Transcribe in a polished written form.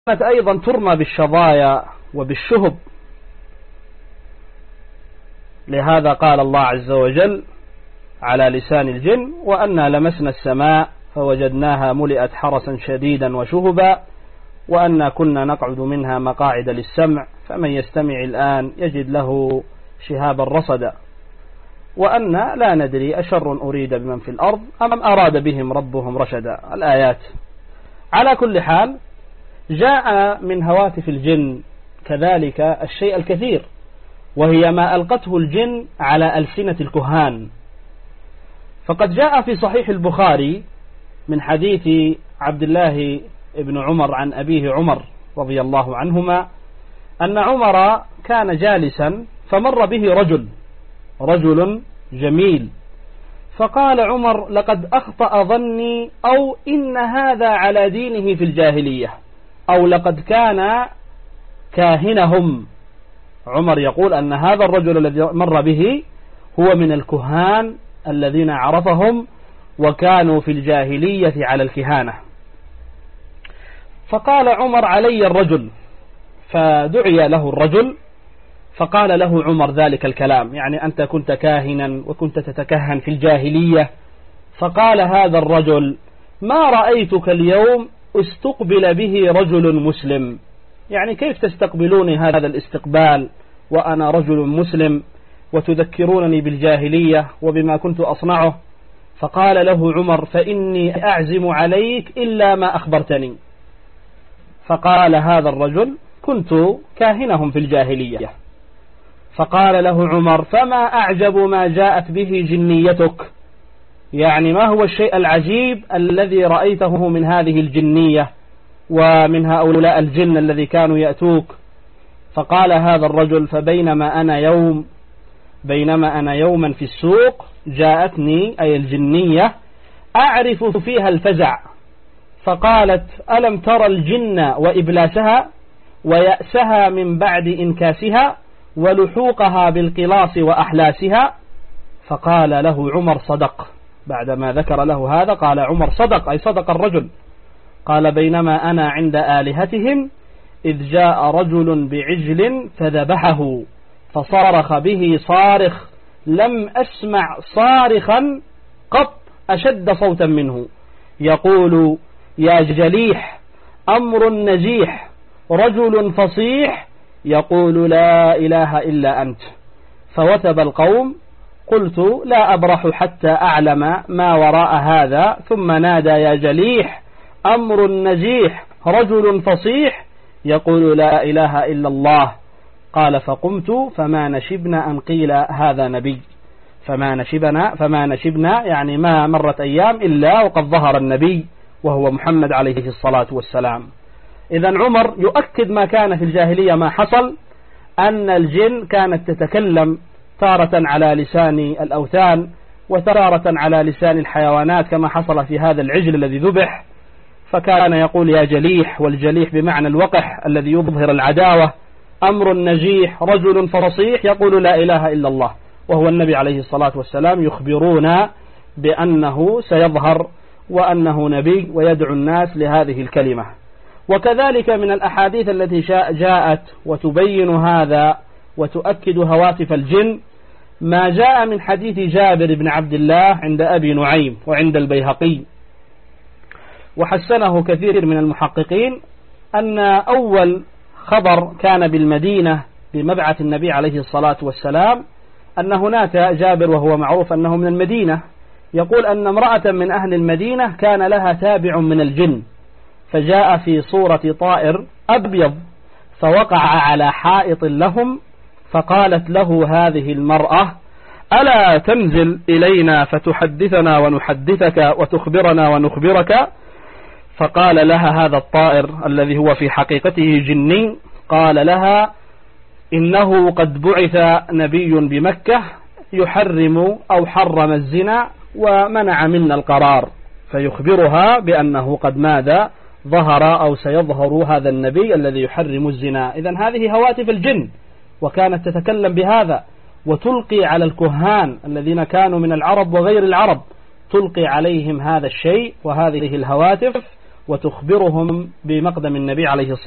أيضا ترمى بالشظايا وبالشهب. لهذا قال الله عز وجل على لسان الجن: وأنا لمسنا السماء فوجدناها ملئت حرسا شديدا وشهبا وأنا كنا نقعد منها مقاعد للسمع فمن يستمع الآن يجد له شهابا رصدا وأنا لا ندري أشر أريد بمن في الأرض أم أراد بهم ربهم رشدا. الآيات. على كل حال، جاء من هواتف الجن كذلك الشيء الكثير، وهي ما ألقته الجن على ألسنة الكهان. فقد جاء في صحيح البخاري من حديث عبد الله بن عمر عن أبيه عمر رضي الله عنهما أن عمر كان جالسا فمر به رجل جميل، فقال عمر: لقد أخطأ ظني، أو إن هذا على دينه في الجاهلية، أو لقد كان كاهنهم. عمر يقول أن هذا الرجل الذي مر به هو من الكهان الذين عرفهم وكانوا في الجاهلية على الكهانة. فقال عمر: علي الرجل. فدعي له الرجل فقال له عمر ذلك الكلام، يعني أنت كنت كاهنا وكنت تتكهن في الجاهلية. فقال هذا الرجل: ما رأيتك اليوم استقبل به رجل مسلم، يعني كيف تستقبلوني هذا الاستقبال وأنا رجل مسلم وتذكرونني بالجاهلية وبما كنت أصنعه؟ فقال له عمر: فإني أعزم عليك إلا ما أخبرتني. فقال هذا الرجل: كنت كاهنهم في الجاهلية. فقال له عمر: فما أعجب ما جاءت به جنيتك، يعني ما هو الشيء العجيب الذي رأيته من هذه الجنية ومن هؤلاء الجن الذي كانوا يأتوك؟ فقال هذا الرجل: فبينما أنا يوما في السوق جاءتني أي الجنية أعرف فيها الفزع، فقالت: ألم ترى الجن وإبلاسها ويأسها من بعد إنكاسها ولحوقها بالقلاص وأحلاسها؟ فقال له عمر: صدق. بعدما ذكر له هذا قال عمر: صدق، أي صدق الرجل. قال: بينما أنا عند آلهتهم إذ جاء رجل بعجل فذبحه فصارخ به صارخ لم أسمع صارخا قط أشد صوتا منه، يقول: يا جليح، أمر نزيح، رجل فصيح، يقول: لا إله إلا أنت. فوثب القوم. قلت: لا أبرح حتى أعلم ما وراء هذا. ثم نادى: يا جليح، أمر نزيح، رجل فصيح، يقول: لا إله إلا الله. قال: فقمت فما نشبنا أن قيل هذا نبي. فما نشبنا يعني ما مرت أيام إلا وقد ظهر النبي وهو محمد عليه الصلاة والسلام. إذن عمر يؤكد ما كان في الجاهلية ما حصل، أن الجن كانت تتكلم تارة على لسان الأوثان وتارة على لسان الحيوانات كما حصل في هذا العجل الذي ذبح، فكان يقول: يا جليح، والجليح بمعنى الوقح الذي يظهر العداوة، أمر نجيح، رجل فصيح، يقول: لا إله إلا الله، وهو النبي عليه الصلاة والسلام يخبرون بأنه سيظهر وأنه نبي ويدعو الناس لهذه الكلمة. وكذلك من الأحاديث التي جاءت وتبين هذا وتؤكد هواتف الجن ما جاء من حديث جابر بن عبد الله عند أبي نعيم وعند البيهقي، وحسنه كثير من المحققين، أن أول خبر كان بالمدينة بمبعث النبي عليه الصلاة والسلام أن هناك جابر وهو معروف أنه من المدينة، يقول أن امرأة من أهل المدينة كان لها تابع من الجن، فجاء في صورة طائر أبيض فوقع على حائط لهم، فقالت له هذه المرأة: ألا تنزل إلينا فتحدثنا ونحدثك وتخبرنا ونخبرك؟ فقال لها هذا الطائر الذي هو في حقيقته جني، قال لها: إنه قد بعث نبي بمكة يحرم أو حرم الزنا ومنع منا القرار، فيخبرها بأنه قد ماذا ظهر أو سيظهر هذا النبي الذي يحرم الزنا. إذن هذه هواتف الجن، وكانت تتكلم بهذا وتلقي على الكهان الذين كانوا من العرب وغير العرب، تلقي عليهم هذا الشيء وهذه الهواتف وتخبرهم بمقدم النبي عليه الصلاة